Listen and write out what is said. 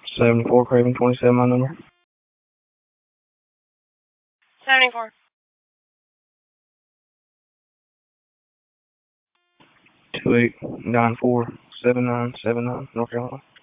74 Craven 27, my number. 74. 2894 7979, North Carolina.